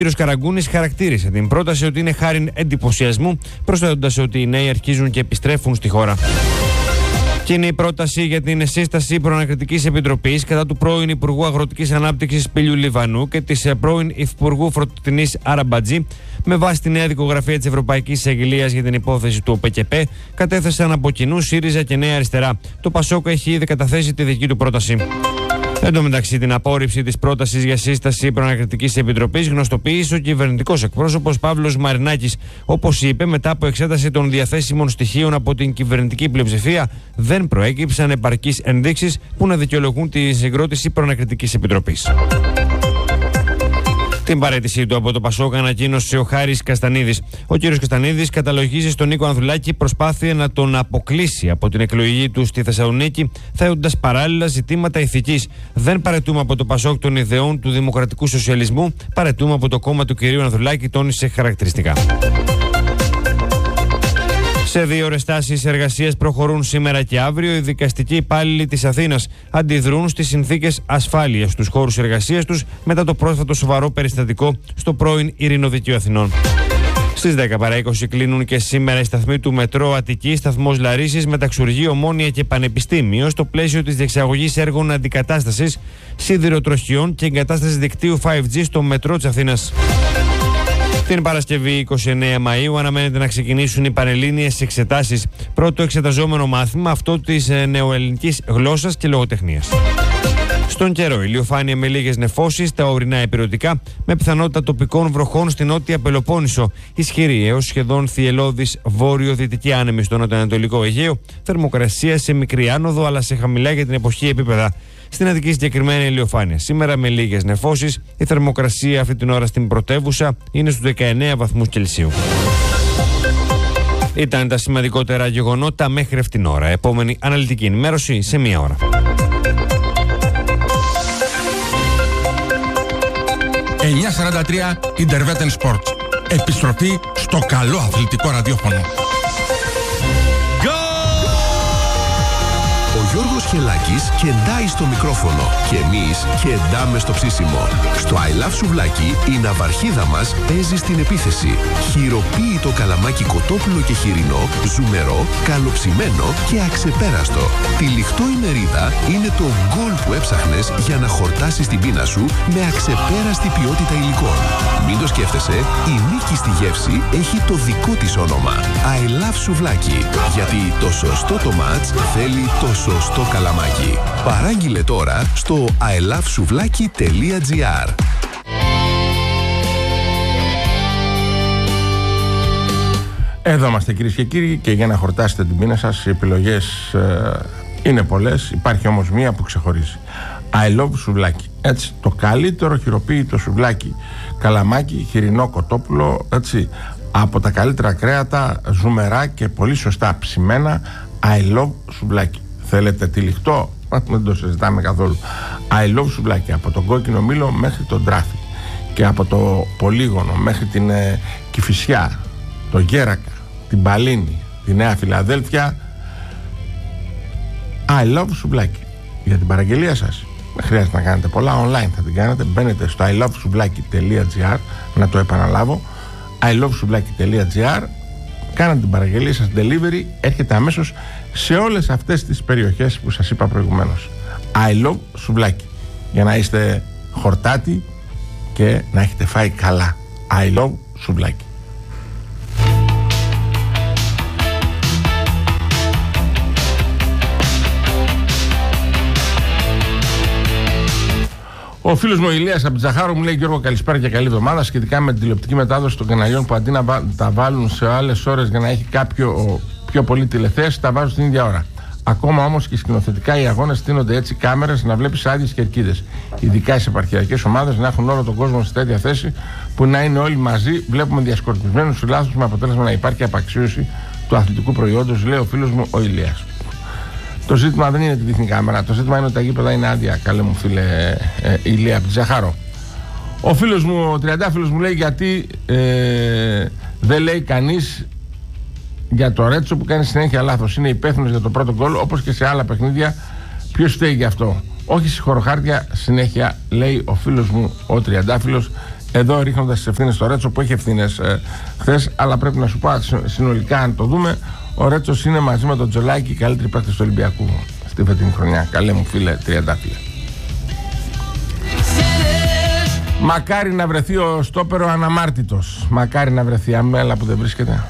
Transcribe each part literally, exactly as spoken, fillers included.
Ο κ. Καραγκούνης χαρακτήρισε την πρόταση ότι είναι χάριν εντυπωσιασμού, προσθέτοντας ότι οι νέοι αρχίζουν και επιστρέφουν στη χώρα. Και είναι η πρόταση για την σύσταση προανακριτικής επιτροπής κατά του πρώην Υπουργού Αγροτικής Ανάπτυξης Πηλιού Λιβανού και της πρώην Υφυπουργού Φροντινής Αραμπατζή, με βάση τη νέα δικογραφία της Ευρωπαϊκής Εισαγγελίας για την υπόθεση του ΟΠΕΚΕΠ, κατέθεσαν από κοινού ΣΥΡΙΖΑ και Νέα Αριστερά. Το ΠΑΣΟΚ έχει ήδη καταθέσει τη δική του πρόταση. Εν τω μεταξύ, την απόρριψη της πρότασης για σύσταση προανακριτικής επιτροπής γνωστοποίησε ο κυβερνητικός εκπρόσωπος Παύλος Μαρινάκης. Όπως είπε, μετά από εξέταση των διαθέσιμων στοιχείων από την κυβερνητική πλειοψηφία, δεν προέκυψαν επαρκείς ενδείξεις που να δικαιολογούν τη συγκρότηση προανακριτικής επιτροπής. Την παραίτησή του από το ΠΑΣΟΚ ανακοίνωσε ο Χάρης Καστανίδης. Ο κ. Καστανίδης καταλογίζει στον Νίκο Ανδρουλάκη προσπάθεια να τον αποκλείσει από την εκλογή του στη Θεσσαλονίκη, θέτοντας παράλληλα ζητήματα ηθικής. Δεν παραιτούμε από το ΠΑΣΟΚ των ιδεών του δημοκρατικού σοσιαλισμού, παραιτούμε από το κόμμα του κ. Ανδρουλάκη, τόνισε χαρακτηριστικά. Σε δύο ώρες τάσεις εργασίας προχωρούν σήμερα και αύριο. Οι δικαστικοί υπάλληλοι της Αθήνας αντιδρούν στις συνθήκες ασφάλειας στους χώρους εργασίας τους μετά το πρόσφατο σοβαρό περιστατικό στο πρώην Ειρηνοδικείο Αθηνών. Στις δέκα παρά είκοσι κλείνουν και σήμερα οι σταθμοί του Μετρό Αττική, σταθμός Λαρίσης, Μεταξουργείο, Ομόνια και Πανεπιστήμιο στο πλαίσιο της διεξαγωγής έργων αντικατάστασης σιδηροτροχιών και εγκατάστασης δικτύου φάιβ τζι στο Μετρό της Αθήνας. Την Παρασκευή είκοσι εννέα Μαΐου αναμένεται να ξεκινήσουν οι πανελλήνιες εξετάσεις. Πρώτο εξεταζόμενο μάθημα αυτό της νεοελληνικής γλώσσας και λογοτεχνίας. Στον καιρό, ηλιοφάνεια με λίγες νεφώσεις, τα ορεινά ηπειρωτικά, με πιθανότητα τοπικών βροχών στην νότια Πελοπόννησο. Ισχυρή έως σχεδόν θυελλώδης βόρειο-δυτική άνεμη στο νοτιοανατολικό Αιγαίο. Θερμοκρασία σε μικρή άνοδο, αλλά σε χαμηλά για την εποχή επίπεδα. Στην Αττική συγκεκριμένα ηλιοφάνεια. Σήμερα με λίγες νεφώσεις, η θερμοκρασία αυτή την ώρα στην πρωτεύουσα είναι στους δεκαεννέα βαθμούς Κελσίου. Ήταν τα σημαντικότερα γεγονότα μέχρι αυτήν την ώρα. Επόμενη αναλυτική ενημέρωση σε μία ώρα. εννιακόσια σαράντα τρία Intervetten Sports. Επιστροφή στο καλό αθλητικό ραδιόφωνο. Ο Γιώργος Χελάκης κεντάει στο μικρόφωνο και εμείς κεντάμε στο ψήσιμο. Στο I Love Σουβλάκι η ναυαρχίδα μας παίζει στην επίθεση. Χειροποίητο καλαμάκι κοτόπουλο και χοιρινό, ζουμερό, καλοψημένο και αξεπέραστο. Τυλιχτό η μερίδα είναι το γκολ που έψαχνες για να χορτάσεις την πείνα σου με αξεπέραστη ποιότητα υλικών. Μην το σκέφτεσαι, η νίκη στη γεύση έχει το δικό της όνομα. I Love Σουβλάκι. Γιατί το σωστό το μάτς θέλει το σωστό καλαμάκι. Παράγγειλε τώρα στο i love souvlaki τελεία gr. Εδώ είμαστε κυρίες και κύριοι, και για να χορτάσετε την πείνα σας οι επιλογές ε, είναι πολλές. Υπάρχει όμως μία που ξεχωρίζει. I love σουβλάκι. Έτσι, το καλύτερο χειροποίητο σουβλάκι, καλαμάκι, χοιρινό κοτόπουλο, έτσι, από τα καλύτερα κρέατα, ζουμερά και πολύ σωστά ψημένα. I love σουβλάκι. Θέλετε τυλιχτό? Δεν το συζητάμε καθόλου. I love σουβλάκι. Από τον κόκκινο μήλο μέχρι τον τράφι, και από το Πολύγωνο μέχρι την ε, Κηφισιά, το Γέρακα, την Παλίνη, τη Νέα Φιλαδέλφια. I love σουβλάκι. Για την παραγγελία σας δεν χρειάζεται να κάνετε πολλά, online θα την κάνετε. Μπαίνετε στο i love souvlaki τελεία gr, να το επαναλάβω, i love souvlaki τελεία gr, κάνετε την παραγγελία σας, delivery έρχεται αμέσως σε όλες αυτές τις περιοχές που σας είπα προηγουμένως. I love σουβλάκι, για να είστε χορτάτοι και να έχετε φάει καλά. I love σουβλάκι. Ο φίλος μου ο Ηλίας από Τζαχάρο μου λέει: Γιώργο, καλησπέρα και καλή εβδομάδα. Σχετικά με την τηλεοπτική μετάδοση των καναλιών που αντί να τα βάλουν σε άλλες ώρες για να έχει κάποιο πιο πολύ τηλεθέαση, τα βάζουν στην ίδια ώρα. Ακόμα όμως και σκηνοθετικά οι αγώνες στείνονται έτσι, κάμερες να βλέπεις άδειες κερκίδες. Ειδικά στις επαρχιακές ομάδες να έχουν όλο τον κόσμο σε τέτοια θέση που να είναι όλοι μαζί. Βλέπουμε διασκορπισμένους φιλάθλους με αποτέλεσμα να υπάρχει απαξίωση του αθλητικού προϊόντος, λέει ο φίλος μου ο Ηλίας. Το ζήτημα δεν είναι τη δείχνει κάμερα. Το ζήτημα είναι ότι τα γήπεδα είναι άδεια, καλέ μου φίλε ε, Ηλία από τη Ζαχάρο. Ο φίλος μου, ο τριαντάφυλλος μου λέει: γιατί ε, δεν λέει κανείς για το Ρέτσο που κάνει συνέχεια λάθος. Είναι υπεύθυνος για το πρώτο γκολ, όπως και σε άλλα παιχνίδια. Ποιος φταίει γι' αυτό? Όχι στη χωροχάρτια συνέχεια, λέει ο φίλος μου ο τριαντάφυλλος, εδώ ρίχνοντας τις ευθύνες στο Ρέτσο, που έχει ευθύνες ε, χθες, αλλά πρέπει να σου πω συνολικά, αν το δούμε, ο Ρέτσος είναι μαζί με τον Τζολάκη οι καλύτεροι παίκτες του Ολυμπιακού στη φετινή χρονιά. Καλέ μου φίλε τριαντάφυλλε. Μακάρι να βρεθεί ο στόπερο αναμάρτητος. Μακάρι να βρεθεί, αμέλα που δεν βρίσκεται.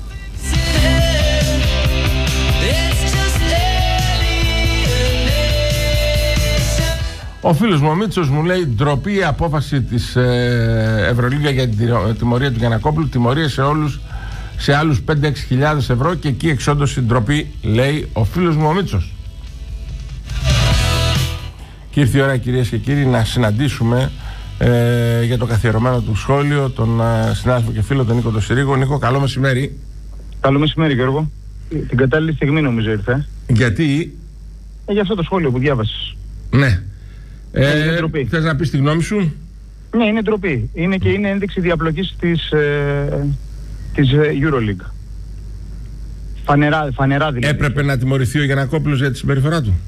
Ο φίλος μου ο Μίτσος μου λέει ντροπή η απόφαση της ε, Ευρωλίγα για την τιμωρία του Γιαννακόπουλου. Τιμωρία σε όλους, σε άλλους πέντε έξι χιλιάδες ευρώ και εκεί εξόντωση ντροπή, λέει ο φίλος μου ο Μίτσος. Και ήρθε η ώρα, κυρίες και κύριοι, να συναντήσουμε ε, για το καθιερωμένο του σχόλιο τον ε, συνάδελφο και φίλο τον Νίκο τον Συρίγο. Νίκο, καλό μεσημέρι. Καλό μεσημέρι, Γιώργο. Την κατάλληλη στιγμή νομίζω ήρθε. Γιατί? Ε, για αυτό το σχόλιο που διάβασες. Ναι. Ε, ε, θες να πεις τη γνώμη σου? Ναι, είναι ντροπή. Είναι και είναι ένδειξη διαπλοκής της, ε, της EuroLeague. Φανερά, φανερά δηλαδή. Έπρεπε να τιμωρηθεί ο Γιαννακόπουλος για τη συμπεριφορά του?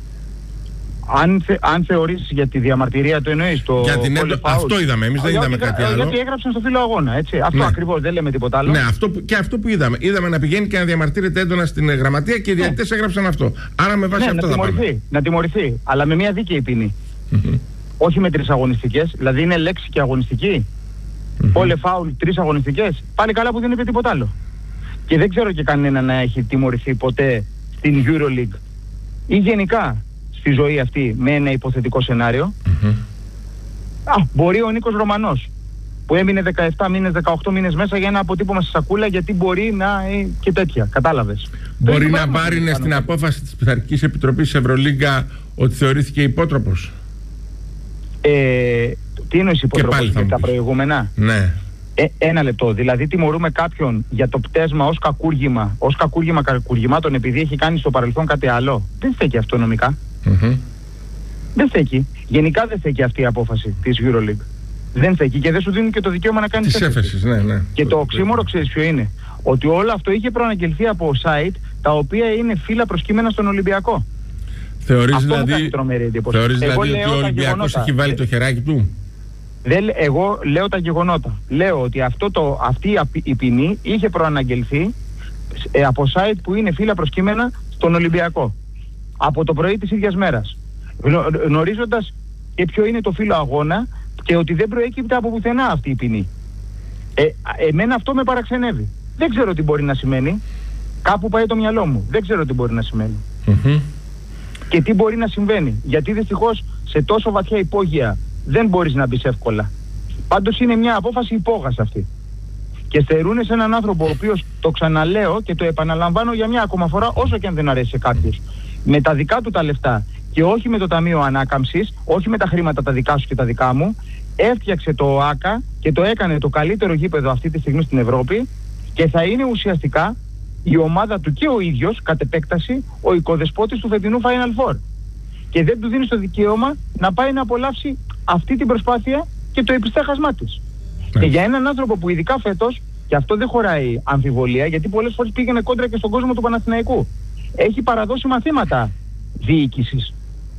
Αν, θε, αν θεωρήσεις για τη διαμαρτυρία του εννοείς το... Για την έντο... Αυτό είδαμε, εμείς δεν είδαμε κάτι άλλο. Γιατί έγραψαν στο φύλλο αγώνα, έτσι. Αυτό ναι. Ακριβώς, δεν λέμε τίποτα άλλο. Ναι, αυτό που, και αυτό που είδαμε. Είδαμε να πηγαίνει και να διαμαρτύρεται έντονα στην γραμματεία και οι διαιτητές ναι. έγραψαν αυτό. Άρα με βάση ναι, αυτό να θα τιμωρηθεί, πάμε. Να τιμωρηθεί, αλλά με μια δίκαιη ποινή. Mm-hmm. Όχι με τρεις αγωνιστικές, δηλαδή είναι λέξη και αγωνιστική. Mm-hmm. Όλε φάουλ, τρεις αγωνιστικές. Πάλι καλά που δεν είπε τίποτα άλλο. Και δεν ξέρω και κανένα να έχει τιμωρηθεί ποτέ στην EuroLeague ή γενικά στη ζωή αυτή με ένα υποθετικό σενάριο. Mm-hmm. Α, μπορεί ο Νίκος Ρωμανός που έμεινε δεκαεπτά μήνες, δεκαοκτώ μήνες μέσα για ένα αποτύπωμα στη σακούλα, γιατί μπορεί να ε, και τέτοια, κατάλαβες. Μπορεί να βάρινε στην απόφαση της Πειθαρχικής Επιτροπής της Ευρωλίγκα ότι θεωρήθηκε υπότροπος. Ε, τι εννοείς υπότροπος για τα προηγούμενα? Ναι. Ε, ένα λεπτό. Δηλαδή τιμωρούμε κάποιον για το πτέσμα ως κακούργημα, ως κακούργημα κακουργημάτων επειδή έχει κάνει στο παρελθόν κάτι άλλο. Δεν στέκει αυτό νομικά. Mm-hmm. Δεν στέκει. Γενικά δεν στέκει αυτή η απόφαση της EuroLeague. Δεν στέκει και δεν σου δίνουν και το δικαίωμα να κάνεις τις έφεσης. Ναι, ναι. Και το οξύμορο ξέρεις ποιο είναι? Ότι όλο αυτό είχε προαναγγελθεί από site τα οποία είναι φύλλα προσκύμενα στον Ολυμπιακό. Θεωρείς δηλαδή, θεωρείς δηλαδή ότι ο Ολυμπιακός έχει βάλει το χεράκι του? Δεν, εγώ λέω τα γεγονότα. Λέω ότι αυτό το, αυτή η ποινή είχε προαναγγελθεί ε, από site που είναι φύλλα προσκύμενα στον Ολυμπιακό. Από το πρωί της ίδιας μέρας. Γνω, γνωρίζοντας και ποιο είναι το φύλλο αγώνα και ότι δεν προέκυπτε από πουθενά αυτή η ποινή. Ε, εμένα αυτό με παραξενεύει. Δεν ξέρω τι μπορεί να σημαίνει. Κάπου πάει το μυαλό μου. Δεν ξέρω τι μπορεί να σημαίνει. Mm-hmm. Και τι μπορεί να συμβαίνει. Γιατί δυστυχώς σε τόσο βαθιά υπόγεια δεν μπορείς να μπεις εύκολα. Πάντως είναι μια απόφαση υπόγας αυτή. Και στερούνε σε έναν άνθρωπο ο οποίος, το ξαναλέω και το επαναλαμβάνω για μια ακόμα φορά, όσο και αν δεν αρέσει σε κάποιους, με τα δικά του τα λεφτά και όχι με το Ταμείο Ανάκαμψης, όχι με τα χρήματα τα δικά σου και τα δικά μου, έφτιαξε το ΟΑΚΑ και το έκανε το καλύτερο γήπεδο αυτή τη στιγμή στην Ευρώπη και θα είναι ουσιαστικά η ομάδα του και ο ίδιος, κατ' επέκταση, ο οικοδεσπότης του φετινού Final Four. Και δεν του δίνει το δικαίωμα να πάει να απολαύσει αυτή την προσπάθεια και το επιστέχασμά της. Ναι. Και για έναν άνθρωπο που ειδικά φέτος, και αυτό δεν χωράει αμφιβολία, γιατί πολλές φορές πήγαινε κόντρα και στον κόσμο του Παναθηναϊκού, έχει παραδώσει μαθήματα διοίκησης.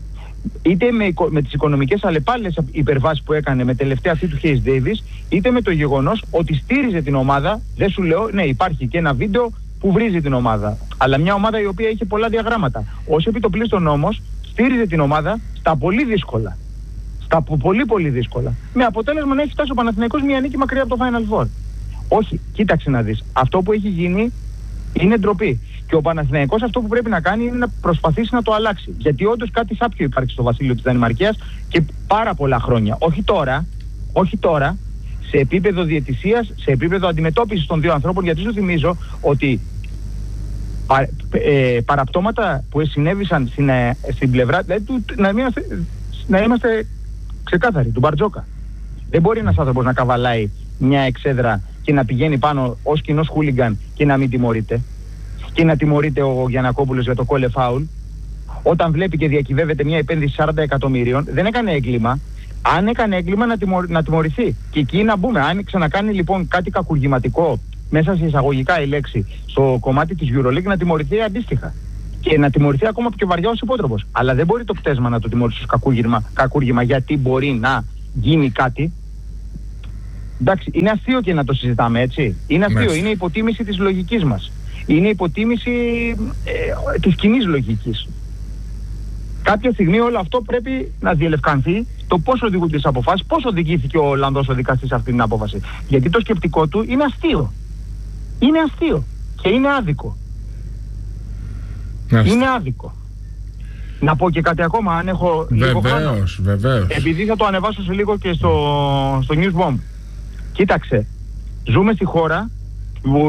Είτε με, με τις οικονομικές αλλεπάλληλες υπερβάσεις που έκανε με τελευταία αυτή του Hayes Davis, είτε με το γεγονός ότι στήριζε την ομάδα. Δεν σου λέω, ναι, υπάρχει και ένα βίντεο που βρίζει την ομάδα, αλλά μια ομάδα η οποία είχε πολλά διαγράμματα. Ως επιτοπλίστων όμως στήριζε την ομάδα στα πολύ δύσκολα. Στα πολύ πολύ δύσκολα. Με αποτέλεσμα να έχει φτάσει ο Παναθηναϊκός μια νίκη μακριά από το Final Four. Όχι, κοίταξε να δεις. Αυτό που έχει γίνει είναι ντροπή. Και ο Παναθηναϊκός αυτό που πρέπει να κάνει είναι να προσπαθήσει να το αλλάξει. Γιατί όντως κάτι σάπιο υπάρχει στο βασίλειο της Δανημαρκίας και πάρα πολλά χρόνια. Όχι τώρα, όχι τώρα, σε επίπεδο διαιτησίας, σε επίπεδο αντιμετώπισης των δύο ανθρώπων, γιατί σου θυμίζω ότι πα, ε, παραπτώματα που συνέβησαν στην, ε, στην πλευρά, δηλαδή, του, να, είμαστε, να είμαστε ξεκάθαροι, του Μπαρτζόκα. Δεν μπορεί ένας άνθρωπος να καβαλάει μια εξέδρα και να πηγαίνει πάνω ως κοινός χούλιγκαν και να μην τιμωρείται. Και να τιμωρείται ο Γιαννακόπουλος για το κόλε φάουλ, όταν βλέπει και διακυβεύεται μια επένδυση σαράντα εκατομμύριων, δεν έκανε έγκλημα. Αν έκανε έγκλημα να, τιμω, να τιμωρηθεί. Και εκεί να μπούμε. Αν ξανακάνει λοιπόν κάτι κακουργηματικό, μέσα σε εισαγωγικά η λέξη, στο κομμάτι της EuroLeague, να τιμωρηθεί αντίστοιχα. Και να τιμωρηθεί ακόμα πιο βαριά ως υπότροπος. Αλλά δεν μπορεί το πτέσμα να το τιμωρήσει ως κακούργημα, κακούργημα, γιατί μπορεί να γίνει κάτι Εντάξει, είναι αστείο και να το συζητάμε, έτσι. Είναι αστείο, Μάλιστα. είναι υποτίμηση της λογικής μας. Είναι υποτίμηση ε, της κοινής λογικής. Κάποια στιγμή όλο αυτό πρέπει να διελευκανθεί, το πώς οδηγούν τις αποφάσεις, πώς οδηγήθηκε ο Ολλανδός ο δικαστής σε αυτή την απόφαση. Γιατί το σκεπτικό του είναι αστείο. Είναι αστείο και είναι άδικο. Μάλιστα. Είναι άδικο. Να πω και κάτι ακόμα, αν έχω λίγο χρόνο. Βεβαίως, βεβαίως. Επειδή θα το ανεβάσω σε λίγο και στο, στο News Bomb. Κοίταξε, ζούμε στη χώρα που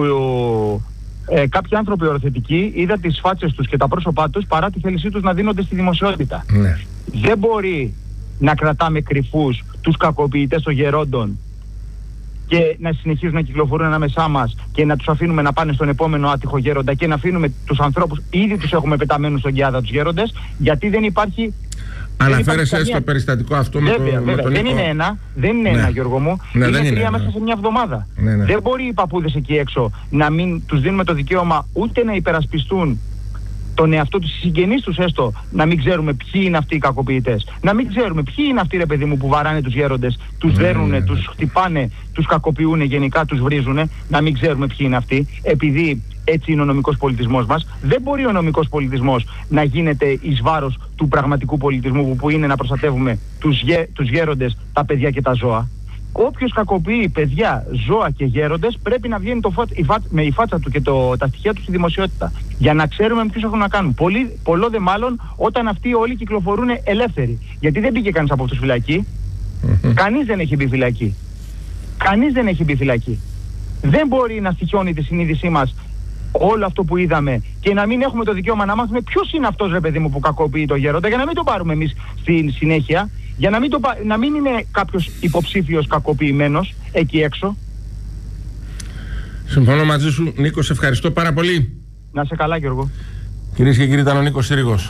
ε, κάποιοι άνθρωποι οροθετικοί είδα τις φάτσες τους και τα πρόσωπά τους παρά τη θέλησή τους να δίνονται στη δημοσιότητα. Ναι. Δεν μπορεί να κρατάμε κρυφούς τους κακοποιητές των γερόντων και να συνεχίζουν να κυκλοφορούν ανάμεσά μας και να τους αφήνουμε να πάνε στον επόμενο άτυχο γέροντα και να αφήνουμε τους ανθρώπους, ήδη τους έχουμε πεταμένους στον Κιάδα τους γέροντες, γιατί δεν υπάρχει. Αναφέρεσαι καμία... στο περιστατικό αυτό με, βέβαια, το, βέβαια. με τον δεν Νίκο. είναι ένα, δεν είναι Ναι. ένα, Γιώργο μου. Ναι, είναι δεν τρία είναι μέσα ένα. σε μια εβδομάδα. Ναι, ναι. Δεν μπορεί οι παππούδες εκεί έξω να μην τους δίνουμε το δικαίωμα ούτε να υπερασπιστούν τον εαυτό τους, οι συγγενείς τους έστω, να μην ξέρουμε ποιοι είναι αυτοί οι κακοποιητές. Να μην ξέρουμε ποιοι είναι αυτοί, ρε παιδί μου, που βαράνε τους γέροντες, τους Ναι, δέρνουνε, ναι. τους χτυπάνε, τους κακοποιούνε, γενικά τους βρίζουνε. Να μην ξέρουμε ποιοι είναι αυτοί, επειδή έτσι είναι ο νομικός πολιτισμός μας. Δεν μπορεί ο νομικός πολιτισμός να γίνεται εις βάρος του πραγματικού πολιτισμού, που, που είναι να προστατεύουμε τους, γε, τους γέροντες, τα παιδιά και τα ζώα. Όποιος κακοποιεί παιδιά, ζώα και γέροντες πρέπει να βγαίνει το φα... η φα... με η φάτσα του και το... τα στοιχεία του στη δημοσιότητα. Για να ξέρουμε με ποιους έχουν να κάνουν. Πολύ... Πολλό δε μάλλον όταν αυτοί όλοι κυκλοφορούν ελεύθεροι. Γιατί δεν πήγε κανείς από αυτούς φυλακή. Mm-hmm. Κανείς δεν έχει μπει φυλακή. Κανείς δεν έχει μπει φυλακή. Δεν μπορεί να στοιχιώνει τη συνείδησή μας όλο αυτό που είδαμε και να μην έχουμε το δικαίωμα να μάθουμε ποιος είναι αυτός, ρε παιδί μου, που κακοποιεί το γέροντα, για να μην το πάρουμε εμείς στη συνέχεια. Για να μην, το, να μην είναι κάποιος υποψήφιος κακοποιημένος εκεί έξω. Συμφωνώ μαζί σου, Νίκο, σε ευχαριστώ πάρα πολύ. Να είσαι καλά, Γιώργο. Κυρίες και κύριοι, ήταν ο Νίκος Σύριγος.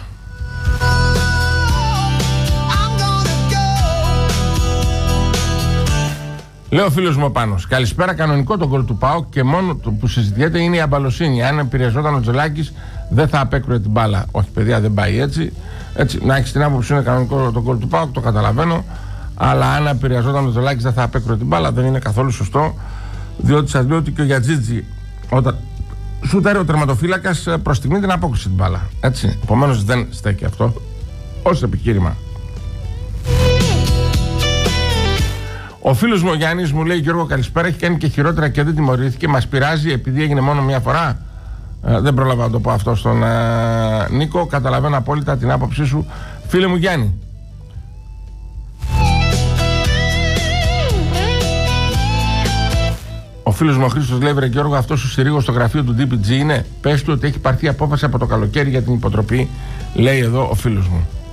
Λέω ο φίλος μου ο Πάνος, καλησπέρα. Κανονικό το γκολ του ΠΑΟΚ και μόνο το που συζητιέται είναι η αμπαλοσύνη. Αν επηρεαζόταν ο Τζελάκης, δεν θα απέκρουε την μπάλα. Όχι, παιδιά, δεν πάει έτσι. έτσι να έχει την άποψη είναι κανονικό το γκολ του ΠΑΟΚ, το καταλαβαίνω. Αλλά αν επηρεαζόταν ο Τζελάκης, δεν θα απέκρουε την μπάλα. Δεν είναι καθόλου σωστό. Διότι σας λέω ότι και ο Γιατζίτζι, όταν σούταρε ο τερματοφύλακας, προς στιγμή την απόκρισε την μπάλα. Έτσι. Επομένως δεν στέκει αυτό ως επιχείρημα. Ο φίλος μου ο Γιάννης μου λέει: Γιώργο, καλησπέρα. Έχει κάνει και χειρότερα και δεν τιμωρήθηκε. Μας πειράζει επειδή έγινε μόνο μία φορά. Ε, δεν πρόλαβα να το πω αυτό στον ε, Νίκο. Καταλαβαίνω απόλυτα την άποψή σου, φίλε μου Γιάννη. Ο φίλος μου ο Χρήστος λέει: Βρε Γιώργο, αυτός ο Συρίγος στο γραφείο του ντι πι τζι είναι. Πες του ότι έχει πάρθει απόφαση από το καλοκαίρι για την υποτροπή. Λέει εδώ ο φίλος μου.